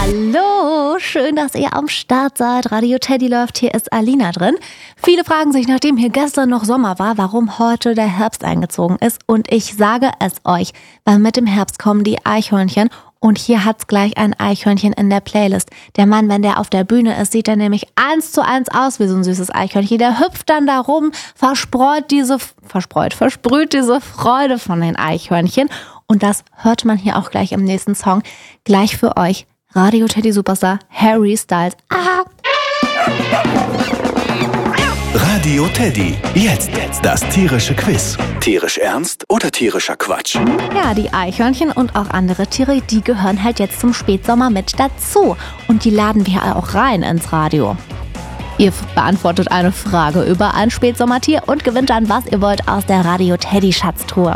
Hallo, schön, dass ihr am Start seid. Radio Teddy läuft, hier ist Alina drin. Viele fragen sich, nachdem hier gestern noch Sommer war, warum heute der Herbst eingezogen ist. Und ich sage es euch, weil mit dem Herbst kommen die Eichhörnchen. Und hier hat's gleich ein Eichhörnchen in der Playlist. Der Mann, wenn der auf der Bühne ist, sieht er nämlich 1:1 aus wie so ein süßes Eichhörnchen. Der hüpft dann da rum, versprüht diese Freude von den Eichhörnchen. Und das hört man hier auch gleich im nächsten Song. Gleich für euch. Radio Teddy Superstar Harry Styles. Ah! Radio Teddy. Jetzt das tierische Quiz. Tierisch ernst oder tierischer Quatsch? Ja, die Eichhörnchen und auch andere Tiere, die gehören halt jetzt zum Spätsommer mit dazu. Und die laden wir auch rein ins Radio. Ihr beantwortet eine Frage über ein Spätsommertier und gewinnt dann, was ihr wollt, aus der Radio Teddy Schatztruhe.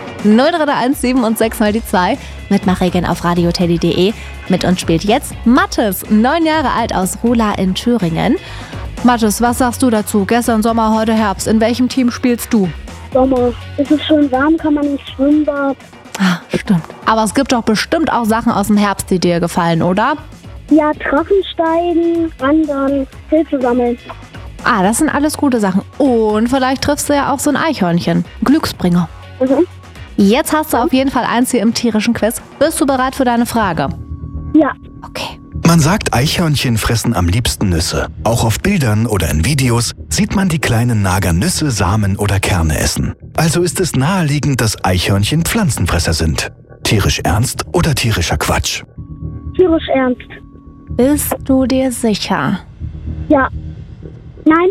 0317 und 6 mal die 2. Mitmachregeln auf radioteddy.de. Mit uns spielt jetzt Mathis, 9 Jahre alt, aus Rola in Thüringen. Mathis, was sagst du dazu? Gestern Sommer, heute Herbst. In welchem Team spielst du? Sommer. Es ist schön warm, kann man nicht Schwimmbad. Ah, stimmt. Aber es gibt doch bestimmt auch Sachen aus dem Herbst, die dir gefallen, oder? Ja, Drachensteigen, Wandern, Pilze sammeln. Ah, das sind alles gute Sachen. Und vielleicht triffst du ja auch so ein Eichhörnchen. Glücksbringer. Mhm. Jetzt hast du auf jeden Fall eins hier im tierischen Quiz. Bist du bereit für deine Frage? Ja. Okay. Man sagt, Eichhörnchen fressen am liebsten Nüsse. Auch auf Bildern oder in Videos sieht man die kleinen Nager Nüsse, Samen oder Kerne essen. Also ist es naheliegend, dass Eichhörnchen Pflanzenfresser sind. Tierisch ernst oder tierischer Quatsch? Tierisch ernst. Bist du dir sicher? Ja. Nein.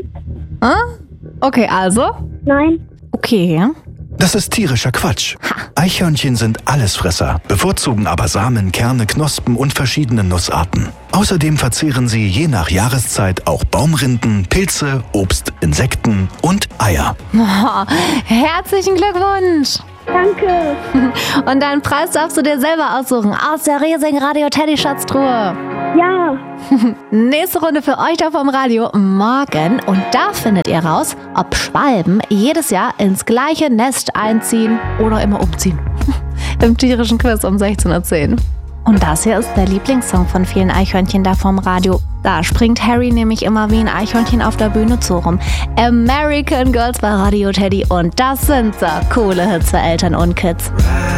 Okay, also? Nein. Okay. Das ist tierischer Quatsch. Eichhörnchen sind Allesfresser, bevorzugen aber Samen, Kerne, Knospen und verschiedene Nussarten. Außerdem verzehren sie je nach Jahreszeit auch Baumrinden, Pilze, Obst, Insekten und Eier. Oh, herzlichen Glückwunsch! Danke. Und deinen Preis darfst du dir selber aussuchen aus der riesigen Radio Teddy Schatztruhe. Ja. Nächste Runde für euch da vom Radio morgen. Und da findet ihr raus, ob Schwalben jedes Jahr ins gleiche Nest einziehen oder immer umziehen. Im tierischen Quiz um 16:10 Uhr. Und das hier ist der Lieblingssong von vielen Eichhörnchen da vom Radio. Da springt Harry nämlich immer wie ein Eichhörnchen auf der Bühne zu rum. American Girls bei Radio Teddy. Und das sind so coole Hits für Eltern und Kids.